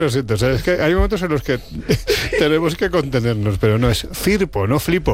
Lo siento, o sea, es que hay momentos en los que tenemos que contenernos, pero no es Firpo, no Flipo.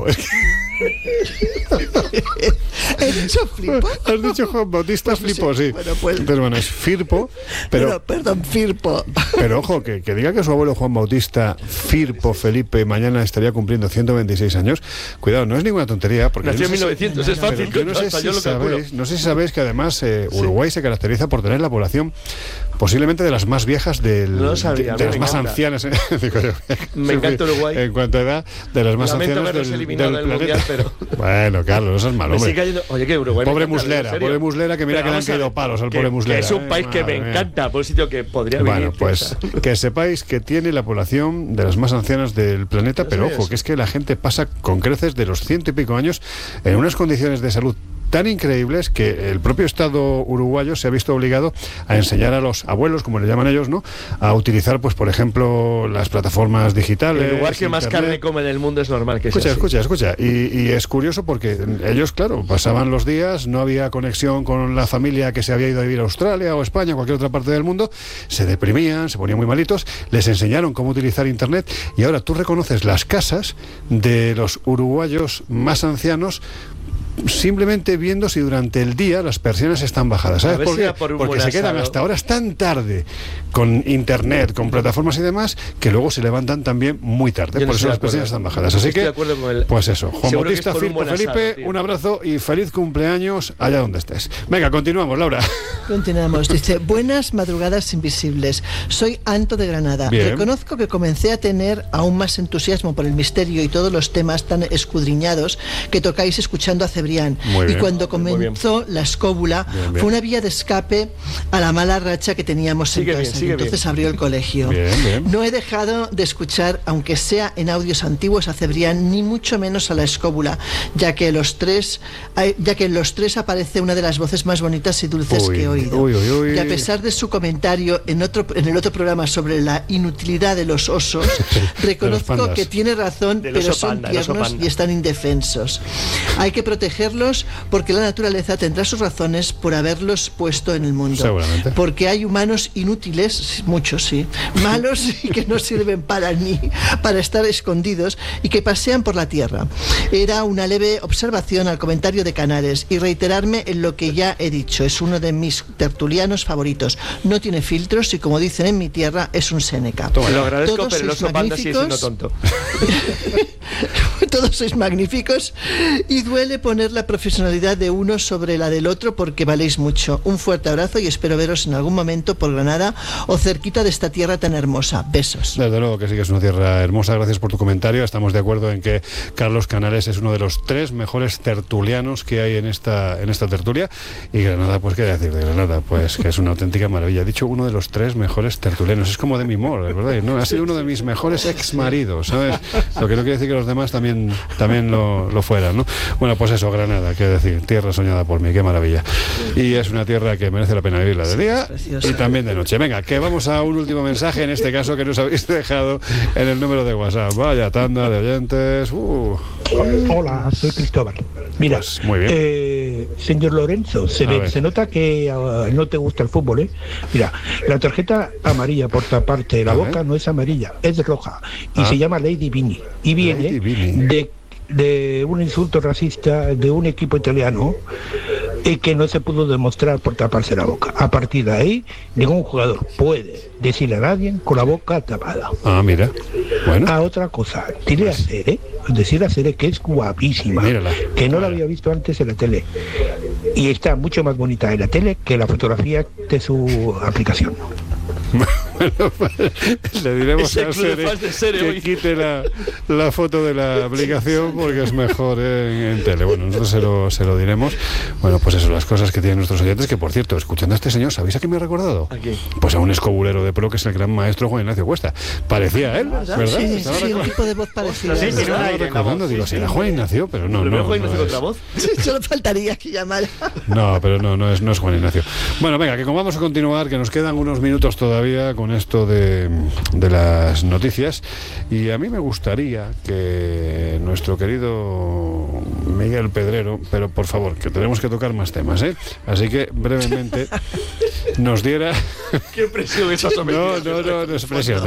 ¿He dicho Flipo? Has dicho Juan Bautista pues Flipo, sí. Bueno, pues... Entonces, bueno, es Firpo, pero... Perdón, Firpo. Pero ojo, que diga que su abuelo Juan Bautista Firpo Felipe mañana estaría cumpliendo 126 años. Cuidado, no es ninguna tontería. Porque nació en 1900, es fácil. Yo no sé si sabéis que además Uruguay se caracteriza por tener la población posiblemente de las más viejas de las más ancianas. Digo yo, me encanta Uruguay. En cuanto a edad, de las más ancianas del planeta. Mundial, pero... Bueno, Carlos, no seas malo, hombre. Oye, que Uruguay pobre Muslera, que mira que le han caído palos al pobre Muslera. Es un país que me encanta, por un sitio que podría vivir. Bueno, pues que sepáis que tiene la población de las más ancianas del planeta, pero ojo, que es que la gente pasa con creces de los 100 y pico años en unas condiciones de salud tan increíbles que el propio Estado uruguayo se ha visto obligado a enseñar a los abuelos, como le llaman ellos, ¿no?, a utilizar, pues por ejemplo, las plataformas digitales. El lugar que más carne come en el mundo es normal que sea así. Escucha. Y es curioso porque ellos, claro, pasaban los días, no había conexión con la familia que se había ido a vivir a Australia o España o cualquier otra parte del mundo, se deprimían, se ponían muy malitos, les enseñaron cómo utilizar Internet y ahora tú reconoces las casas de los uruguayos más ancianos simplemente viendo si durante el día las persianas están bajadas. ¿Sabes por qué? Porque se quedan hasta horas tan tarde con internet, con plataformas y demás, que luego se levantan también muy tarde. Por eso las persianas están bajadas. Así que, pues eso, Juan Bautista Firpo Felipe, un abrazo y feliz cumpleaños allá donde estés. Venga, continuamos, Laura. Continuamos. Dice, buenas madrugadas invisibles. Soy Anto de Granada. Bien. Reconozco que comencé a tener aún más entusiasmo por el misterio y todos los temas tan escudriñados que tocáis escuchando a Cebrián. Y cuando comenzó la escóbula, fue una vía de escape a la mala racha que teníamos en casa. Entonces abrió el colegio. No he dejado de escuchar, aunque sea en audios antiguos, a Cebrián, ni mucho menos a la escóbula, ya que en los tres aparece una de las voces más bonitas y dulces que he oído. Y a pesar de su comentario en el otro programa sobre la inutilidad de los osos, reconozco que tiene razón, pero son tiernos y están indefensos. Hay que protegerlos porque la naturaleza tendrá sus razones por haberlos puesto en el mundo. Seguramente. Porque hay humanos inútiles, muchos sí, malos y que no sirven para estar escondidos y que pasean por la tierra. Era una leve observación al comentario de Canares y reiterarme en lo que ya he dicho. Es uno de mis tertulianos favoritos. No tiene filtros y, como dicen en mi tierra, es un Séneca. Lo agradezco, todos pero el oso panda sigue siendo tonto. Todos sois magníficos y duele poner la profesionalidad de uno sobre la del otro porque valéis mucho. Un fuerte abrazo y espero veros en algún momento por Granada o cerquita de esta tierra tan hermosa. Besos. Desde luego que sí que es una tierra hermosa. Gracias por tu comentario. Estamos de acuerdo en que Carlos Canales es uno de los 3 mejores tertulianos que hay en esta tertulia. Y Granada, pues qué decir de Granada, pues que es una auténtica maravilla. He dicho uno de los 3 mejores tertulianos. Es como Demi Moore, ¿verdad? No, ha sido uno de mis mejores exmaridos, ¿sabes? Lo que no quiere decir que los demás también lo fueran, ¿no? Bueno, pues eso, Granada, qué decir, tierra soñada por mí, qué maravilla. Y es una tierra que merece la pena vivirla de día y también de noche. Venga, que vamos a un último mensaje, en este caso que nos habéis dejado en el número de WhatsApp. Vaya tanda de oyentes. Hola, soy Cristóbal. Mira, pues, muy bien. Señor Lorenzo, se nota que no te gusta el fútbol, ¿eh? Mira, la tarjeta amarilla por taparte la boca no es amarilla, es roja y se llama Lady Vini y viene de un insulto racista de un equipo italiano que no se pudo demostrar por taparse la boca. A partir de ahí, ningún jugador puede decirle a nadie con la boca tapada. Ah, mira. Bueno. Otra cosa, dile a Cere que es guapísima. Mírala. Que no la había visto antes en la tele. Y está mucho más bonita en la tele que la fotografía de su aplicación. Bueno, pues, le diremos a Sere que quite la foto de la aplicación porque es mejor en tele. Bueno, nosotros se lo diremos. Bueno, pues eso, las cosas que tienen nuestros oyentes, que por cierto, escuchando a este señor, ¿sabéis a qué me ha recordado? ¿A quién? Pues a un escobulero de pro que es el gran maestro Juan Ignacio Cuesta. Parecía a él, ¿verdad? Sí, el tipo de voz parecía. Sí, estaba recordando, digo, si era Juan Ignacio, pero no. ¿Pero Juan Ignacio con otra voz? Solo faltaría que llamara. No, pero no es Juan Ignacio. Bueno, venga, que como vamos a continuar, que nos quedan unos minutos todavía con con esto de las noticias, y a mí me gustaría que nuestro querido Miguel Pedrero, pero por favor, que tenemos que tocar más temas, así que brevemente nos diera... ¿Qué presión es eso? No es presión.